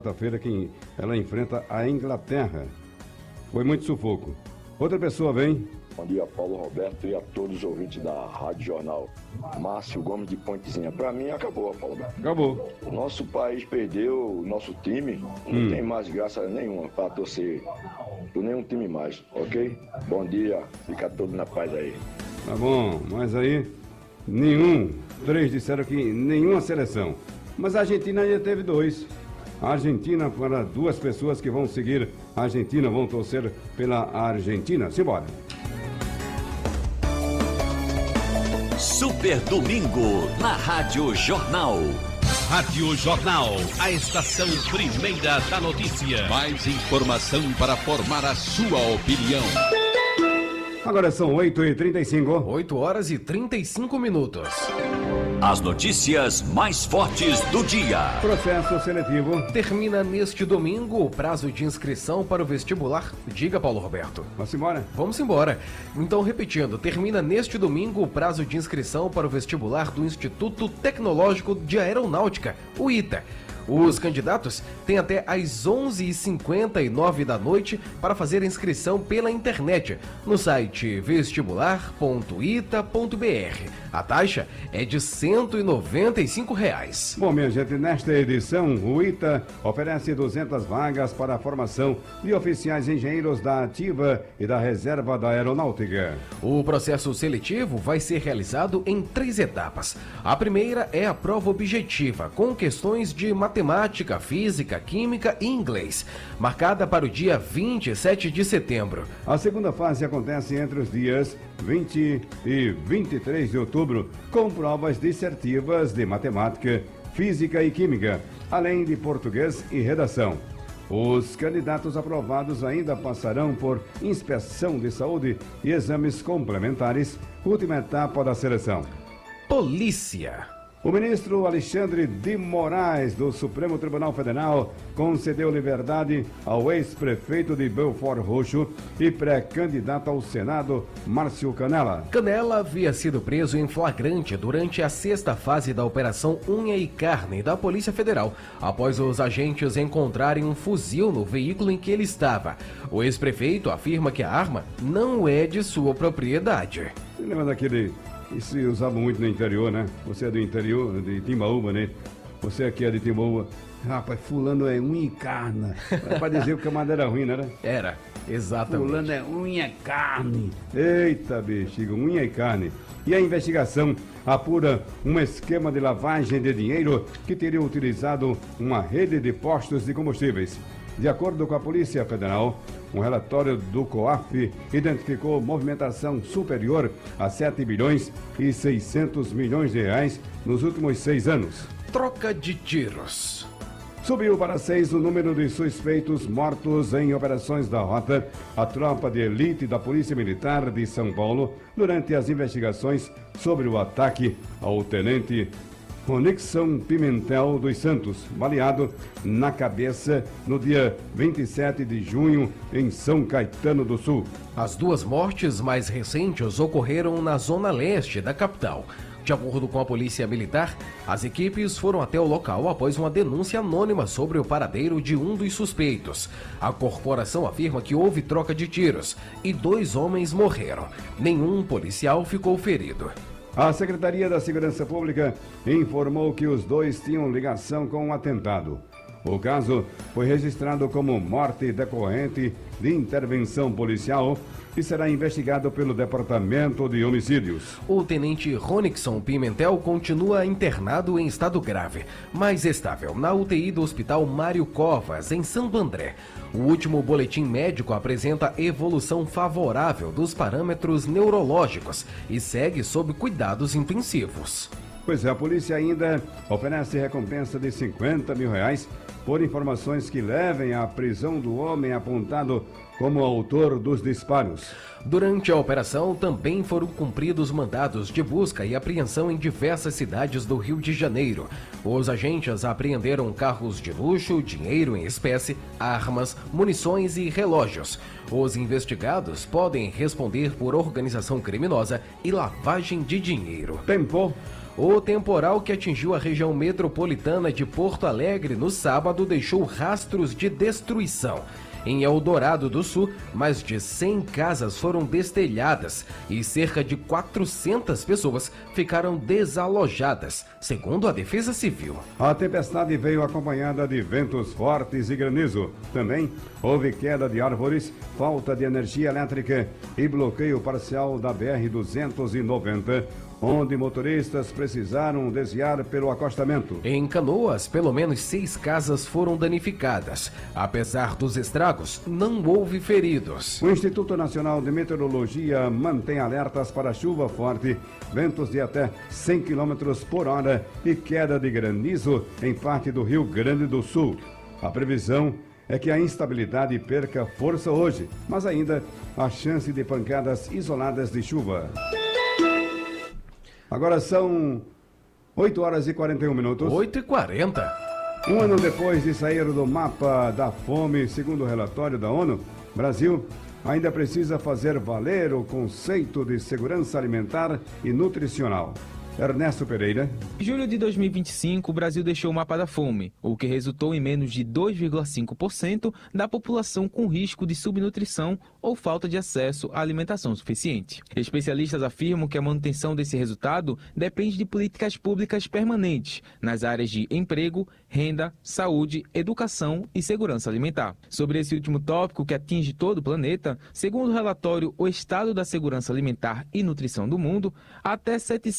Quarta-feira que ela enfrenta a Inglaterra. Foi muito sufoco. Outra pessoa vem. Bom dia, Paulo Roberto e a todos os ouvintes da Rádio Jornal. Márcio Gomes de Pontezinha. Para mim, acabou, Paulo Roberto. Acabou. O nosso país perdeu, o nosso time não tem mais graça nenhuma para torcer por nenhum time mais, ok? Bom dia, fica todo na paz aí. Tá bom, mas aí, três disseram que nenhuma seleção. Mas a Argentina já teve dois. A Argentina para duas pessoas que vão seguir a Argentina, vão torcer pela Argentina. Simbora. Super Domingo na Rádio Jornal. Rádio Jornal, a estação primeira da notícia. Mais informação para formar a sua opinião. Agora são 8h35. 8 horas e 35 minutos. As notícias mais fortes do dia. Processo seletivo. Termina neste domingo o prazo de inscrição para o vestibular. Diga, Paulo Roberto. Vamos embora? Vamos embora. Então, repetindo, termina neste domingo o prazo de inscrição para o vestibular do Instituto Tecnológico de Aeronáutica, o ITA. Os candidatos têm até às 11h59 da noite para fazer a inscrição pela internet no site vestibular.ita.br. A taxa é de R$ 195. Bom, minha gente, nesta edição, o ITA oferece 200 vagas para a formação de oficiais engenheiros da Ativa e da Reserva da Aeronáutica. O processo seletivo vai ser realizado em 3 etapas. A primeira é a prova objetiva, com questões de matemática, física, química e inglês, marcada para o dia 27 de setembro. A segunda fase acontece entre os dias 20 e 23 de outubro, com provas dissertivas de matemática, física e química, além de português e redação. Os candidatos aprovados ainda passarão por inspeção de saúde e exames complementares, última etapa da seleção. Polícia. O ministro Alexandre de Moraes, do Supremo Tribunal Federal, concedeu liberdade ao ex-prefeito de Belford Roxo e pré-candidato ao Senado, Márcio Canela. Canela havia sido preso em flagrante durante a 6ª fase da Operação Unha e Carne da Polícia Federal, após os agentes encontrarem um fuzil no veículo em que ele estava. O ex-prefeito afirma que a arma não é de sua propriedade. Você lembra daquele... Isso se usava muito no interior, né? Você é do interior, de Timbaúba, né? Você aqui é de Timbaúba. Rapaz, fulano é unha e carne. Para dizer que o camarada era ruim, não era? Era, exatamente. Fulano é unha e carne. Eita, bexiga, unha e carne. E a investigação apura um esquema de lavagem de dinheiro que teria utilizado uma rede de postos de combustíveis. De acordo com a Polícia Federal, um relatório do COAF identificou movimentação superior a 7 bilhões e 600 milhões de reais nos últimos 6 anos. Troca de tiros. Subiu para 6 o número de suspeitos mortos em operações da Rota, a tropa de elite da Polícia Militar de São Paulo, durante as investigações sobre o ataque ao tenente Ronixon Pimentel dos Santos, baleado na cabeça no dia 27 de junho em São Caetano do Sul. As 2 mortes mais recentes ocorreram na zona leste da capital. De acordo com a Polícia Militar, as equipes foram até o local após uma denúncia anônima sobre o paradeiro de um dos suspeitos. A corporação afirma que houve troca de tiros e 2 homens morreram. Nenhum policial ficou ferido. A Secretaria da Segurança Pública informou que os 2 tinham ligação com um atentado. O caso foi registrado como morte decorrente de intervenção policial e será investigado pelo Departamento de Homicídios. O tenente Ronixon Pimentel continua internado em estado grave, mas estável, na UTI do Hospital Mário Covas, em Santo André. O último boletim médico apresenta evolução favorável dos parâmetros neurológicos e segue sob cuidados intensivos. Pois é, a polícia ainda oferece recompensa de R$50 mil por informações que levem à prisão do homem apontado como autor dos disparos. Durante a operação, também foram cumpridos mandados de busca e apreensão em diversas cidades do Rio de Janeiro. Os agentes apreenderam carros de luxo, dinheiro em espécie, armas, munições e relógios. Os investigados podem responder por organização criminosa e lavagem de dinheiro. Tempo. O temporal que atingiu a região metropolitana de Porto Alegre no sábado deixou rastros de destruição. Em Eldorado do Sul, mais de 100 casas foram destelhadas e cerca de 400 pessoas ficaram desalojadas, segundo a Defesa Civil. A tempestade veio acompanhada de ventos fortes e granizo. Também houve queda de árvores, falta de energia elétrica e bloqueio parcial da BR-290, onde motoristas precisaram desviar pelo acostamento. Em Canoas, pelo menos 6 casas foram danificadas. Apesar dos estragos, não houve feridos. O Instituto Nacional de Meteorologia mantém alertas para chuva forte, ventos de até 100 km por hora e queda de granizo em parte do Rio Grande do Sul. A previsão é que a instabilidade perca força hoje, mas ainda há chance de pancadas isoladas de chuva. Agora são 8 horas e 41 minutos. 8h40. Um ano depois de sair do mapa da fome, segundo o relatório da ONU, Brasil ainda precisa fazer valer o conceito de segurança alimentar e nutricional. Ernesto Pereira. Em julho de 2025, o Brasil deixou o mapa da fome, o que resultou em menos de 2,5% da população com risco de subnutrição ou falta de acesso à alimentação suficiente. Especialistas afirmam que a manutenção desse resultado depende de políticas públicas permanentes nas áreas de emprego, renda, saúde, educação e segurança alimentar. Sobre esse último tópico que atinge todo o planeta, segundo o relatório O Estado da Segurança Alimentar e Nutrição do Mundo, até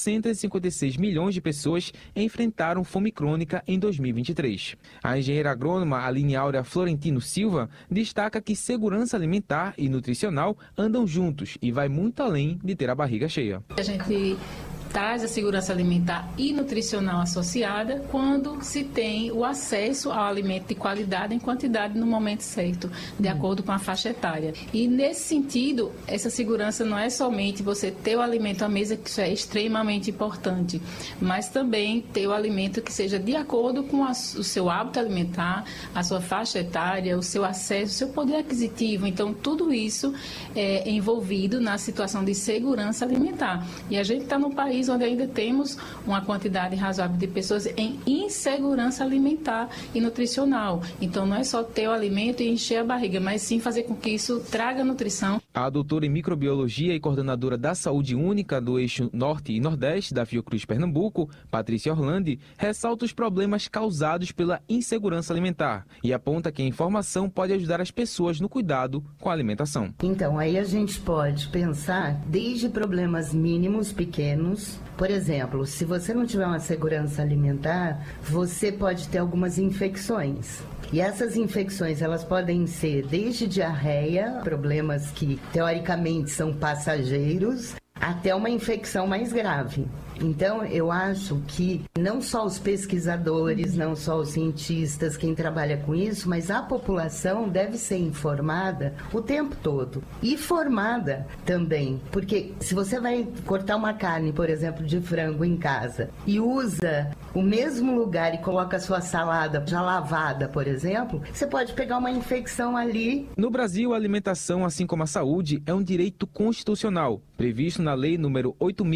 756 milhões de pessoas enfrentaram fome crônica em 2023. A engenheira agrônoma Aline Áurea Florentino Silva destaca que segurança alimentar e nutricional andam juntos e vai muito além de ter a barriga cheia. A gente traz a segurança alimentar e nutricional associada quando se tem o acesso ao alimento de qualidade em quantidade no momento certo, de acordo com a faixa etária. E nesse sentido, essa segurança não é somente você ter o alimento à mesa, que isso é extremamente importante, mas também ter o alimento que seja de acordo com o seu hábito alimentar, a sua faixa etária, o seu acesso, o seu poder aquisitivo. Então, tudo isso é envolvido na situação de segurança alimentar. E a gente está num país onde ainda temos uma quantidade razoável de pessoas em insegurança alimentar e nutricional. Então, não é só ter o alimento e encher a barriga, mas sim fazer com que isso traga nutrição. A doutora em microbiologia e coordenadora da saúde única do eixo Norte e Nordeste da Fiocruz Pernambuco, Patrícia Orlandi, ressalta os problemas causados pela insegurança alimentar e aponta que a informação pode ajudar as pessoas no cuidado com a alimentação. Então, aí a gente pode pensar desde problemas mínimos, pequenos. Por exemplo, se você não tiver uma segurança alimentar, você pode ter algumas infecções. E essas infecções, elas podem ser desde diarreia, problemas que teoricamente são passageiros, até uma infecção mais grave. Então, eu acho que não só os pesquisadores, não só os cientistas, quem trabalha com isso, mas a população deve ser informada o tempo todo. E formada também, porque se você vai cortar uma carne, por exemplo, de frango em casa, e usa o mesmo lugar e coloca a sua salada já lavada, por exemplo, você pode pegar uma infecção ali. No Brasil, a alimentação, assim como a saúde, é um direito constitucional, previsto na Lei número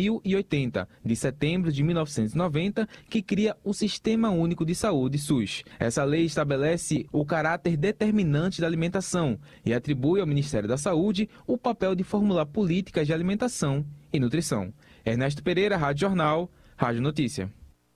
8.080, de setembro de 1990, que cria o Sistema Único de Saúde, SUS. Essa lei estabelece o caráter determinante da alimentação e atribui ao Ministério da Saúde o papel de formular políticas de alimentação e nutrição. Ernesto Pereira, Rádio Jornal, Rádio Notícia.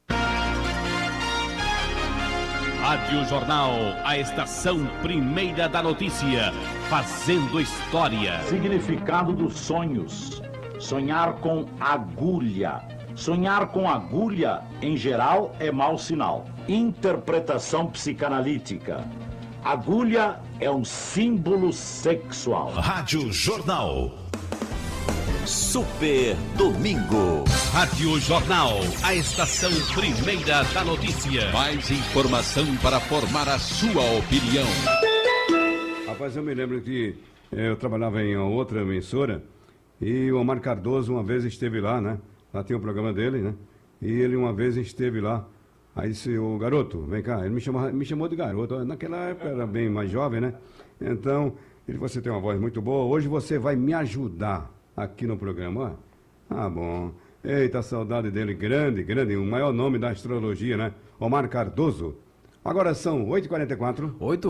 Rádio Jornal, a estação primeira da notícia, fazendo história. Significado dos sonhos. Sonhar com agulha. Sonhar com agulha, em geral, é mau sinal. Interpretação psicanalítica. Agulha é um símbolo sexual. Rádio Jornal. Super Domingo. Rádio Jornal, a estação primeira da notícia. Mais informação para formar a sua opinião. Rapaz, eu me lembro que eu trabalhava em outra emissora e o Omar Cardoso uma vez esteve lá, né? Lá tinha o programa dele, né? E ele uma vez esteve lá. Aí disse, o garoto, vem cá. Ele me chamou de garoto. Naquela época era bem mais jovem, né? Então, ele, você tem uma voz muito boa. Hoje você vai me ajudar aqui no programa. Ah, bom. Eita, saudade dele, grande, o maior nome da astrologia, né? Omar Cardoso. Agora são 8h44. 8